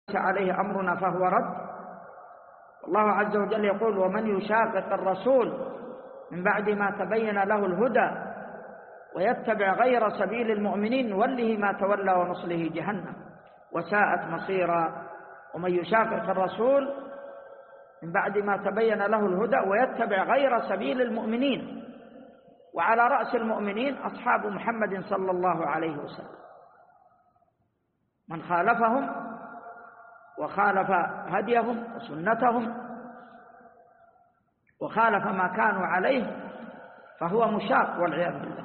عليه أمرنا فهو رد. الله عز وجل يقول: ومن يشاقق الرسول من بعد ما تبين له الهدى ويتبع غير سبيل المؤمنين نوله ما تولى ونصله جهنم وساءت مصيرا. ومن يشاقق الرسول من بعد ما تبين له الهدى ويتبع غير سبيل المؤمنين، وعلى رأس المؤمنين أصحاب محمد صلى الله عليه وسلم. من خالفهم وخالف هديهم وسنتهم وخالف ما كانوا عليه فهو مشاق والعياذ بالله.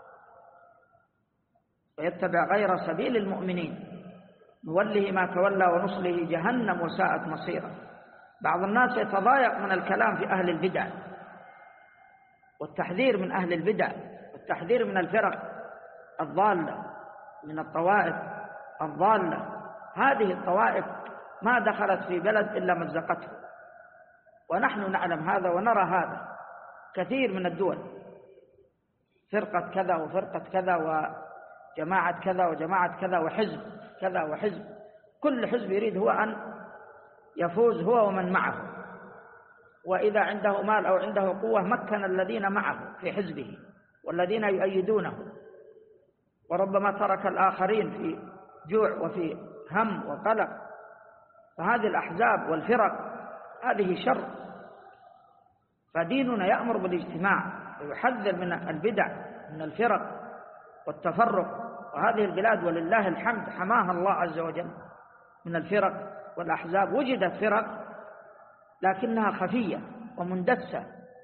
ويتبع غير سبيل المؤمنين نوله ما تولى ونصله جهنم وساءت مصيرا. بعض الناس يتضايق من الكلام في أهل البدع والتحذير من أهل البدع والتحذير من الفرق الضالة، من الطوائف الضالة. هذه الطوائف ما دخلت في بلد إلا مزقته، ونحن نعلم هذا ونرى هذا. كثير من الدول فرقة كذا وفرقة كذا وجماعة كذا وجماعة كذا وحزب كذا وحزب، كل حزب يريد هو أن يفوز هو ومن معه، وإذا عنده مال أو عنده قوة مكن الذين معه في حزبه والذين يؤيدونه، وربما ترك الآخرين في جوع وفي هم وقلق. فهذه الأحزاب والفرق هذه شر. فديننا يأمر بالاجتماع ويحذر من البدع من الفرق والتفرق. وهذه البلاد ولله الحمد حماها الله عز وجل من الفرق والأحزاب. وجدت فرق لكنها خفية ومندسة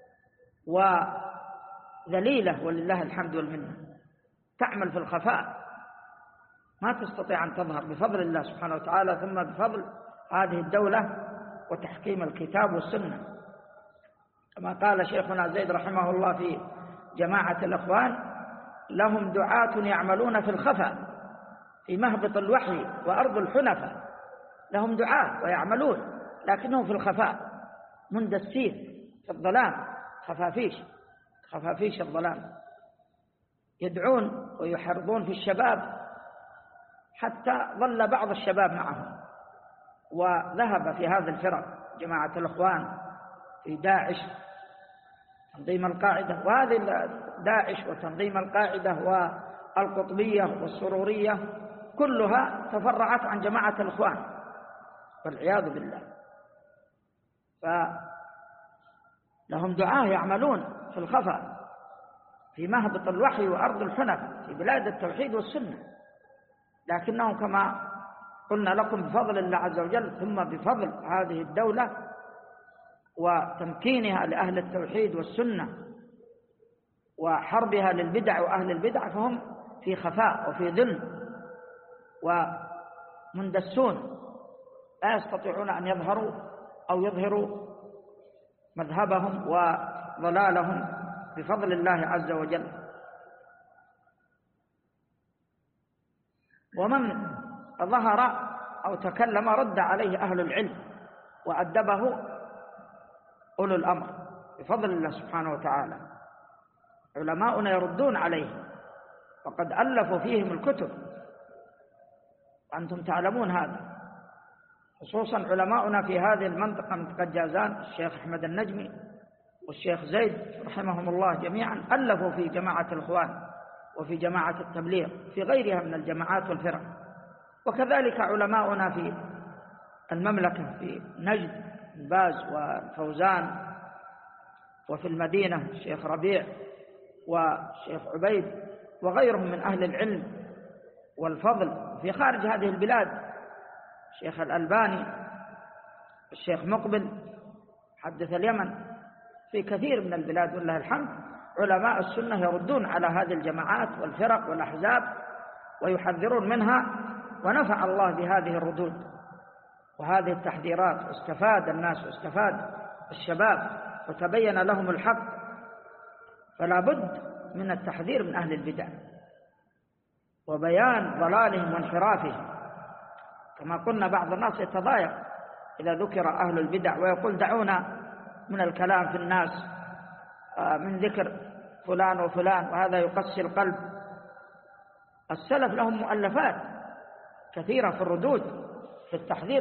وذليلة ولله الحمد والمنة، تعمل في الخفاء، ما تستطيع أن تظهر بفضل الله سبحانه وتعالى، ثم بفضل هذه الدولة وتحكيم الكتاب والسنة. كما قال شيخنا زيد رحمه الله في جماعة الأخوان: لهم دعاة يعملون في الخفاء في مهبط الوحي وأرض الحنفاء. لهم دعاة ويعملون لكنهم في الخفاء مندسين في الظلام، خفافيش الظلام، يدعون ويحرضون في الشباب حتى ظل بعض الشباب معهم وذهب في هذه الفرق جماعة الأخوان في داعش تنظيم القاعدة. وهذه داعش وتنظيم القاعدة والقطبية والسرورية كلها تفرعت عن جماعة الأخوان والعياذ بالله. فلهم دعاة يعملون في الخفاء في مهبط الوحي وأرض الحنفاء في بلاد التوحيد والسنة، لكنهم كما قلنا لكم بفضل الله عز وجل ثم بفضل هذه الدولة وتمكينها لأهل التوحيد والسنة وحربها للبدع وأهل البدع، فهم في خفاء وفي ذل ومندسون لا يستطيعون أن يظهروا أو يظهروا مذهبهم وضلالهم بفضل الله عز وجل. ومن ظهر أو تكلم رد عليه أهل العلم وأدبه أولو الأمر بفضل الله سبحانه وتعالى. علماؤنا يردون عليه وقد ألفوا فيهم الكتب، وأنتم تعلمون هذا، خصوصا علماؤنا في هذه المنطقة منطقة جازان، الشيخ أحمد النجمي والشيخ زيد رحمهم الله جميعا ألفوا في جماعة الإخوان وفي جماعة التبليغ في غيرها من الجماعات والفرق. وكذلك علماؤنا في المملكة في نجد باز وفوزان، وفي المدينة الشيخ ربيع والشيخ عبيد وغيرهم من أهل العلم والفضل. في خارج هذه البلاد الشيخ الألباني، الشيخ مقبل حدث اليمن، في كثير من البلاد والله الحمد علماء السنة يردون على هذه الجماعات والفرق والأحزاب ويحذرون منها، ونفع الله بهذه الردود وهذه التحذيرات، واستفاد الناس واستفاد الشباب وتبين لهم الحق. فلا بد من التحذير من أهل البدع وبيان ضلالهم وانحرافهم. كما قلنا بعض الناس يتضايق إذا ذكر أهل البدع ويقول دعونا من الكلام في الناس من ذكر فلان وفلان، وهذا يقسي القلب. السلف لهم مؤلفات كثيرة في الردود في التحذير